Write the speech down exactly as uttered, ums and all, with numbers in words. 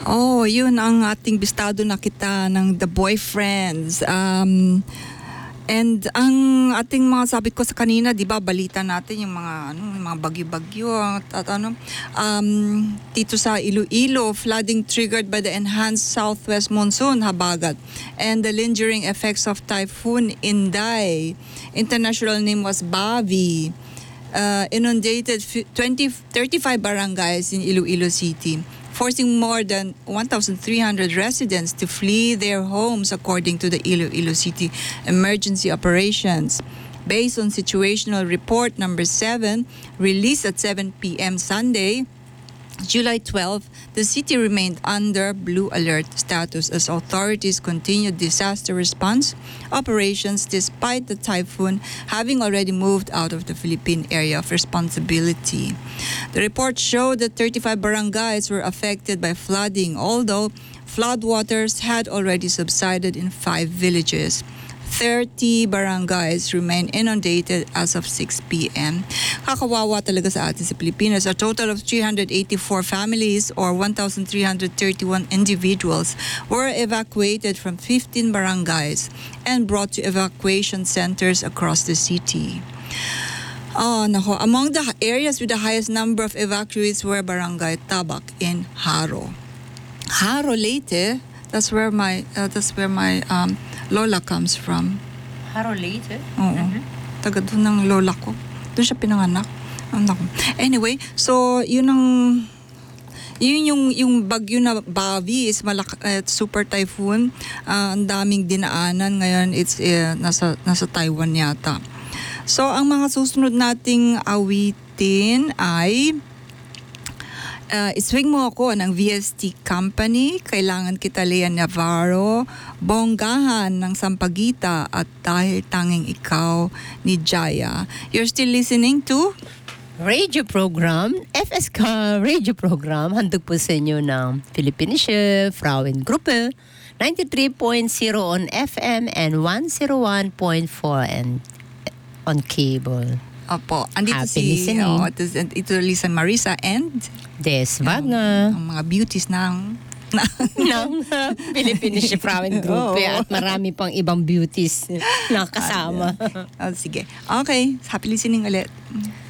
Oh, yun ang ating bistado na kita ng The Boyfriends. Um, and ang ating mga sabi ko sa kanina, di ba, balita natin yung mga, ano, yung mga bagyo-bagyo at, at ano, um, dito sa Iloilo, flooding triggered by the enhanced southwest monsoon, habagat, and the lingering effects of Typhoon Inday. International name was Bavi. Uh, inundated twenty, thirty-five barangays in Iloilo City, forcing more than one thousand three hundred residents to flee their homes, according to the Iloilo City Emergency Operations. Based on Situational Report number seven, released at seven p.m. Sunday, July twelfth, the city remained under blue alert status as authorities continued disaster response operations despite the typhoon having already moved out of the Philippine area of responsibility. The report showed that thirty-five barangays were affected by flooding, although floodwaters had already subsided in five villages. thirty barangays remain inundated as of six p.m. Kakawawa talaga sa atin sa Pilipinas. A total of three hundred eighty-four families or one thousand three hundred thirty-one individuals were evacuated from fifteen barangays and brought to evacuation centers across the city. Oh, nako. Among the areas with the highest number of evacuees were Barangay Tabak in Haro. Haro Leyte, that's where my uh, that's where my um lola comes from. Haro Leyte? Oo. Mm-hmm. Taga doon ng lola ko. Doon siya pinanganak. Anyway, so yun ang yun yung yung bagyo na Bavi is malak uh, super typhoon. Uh, ang daming dinaanan ngayon. It's uh, nasa nasa Taiwan yata. So ang mga susunod nating awitin ay Uh, iswing mo ako ng V S T Company, Kailangan Kita Lea Navarro, Bonggahan ng Sampaguita at Dahil Tanging Ikaw ni Jaya. You're still listening to Radio Program, F S K Radio Program, handog po sa inyo ng Philippinische Frauengruppe, ninety-three point zero on F M and one oh one point four and on cable. Opo, andito Happy si listening. oh, ito, ito Lisa Marisa and Des Vaga. ang mga beauties ng ng Philippinische Frauengruppe at marami pang ibang beauties na kasama. Oh, sige. Okay, happy listening ulit.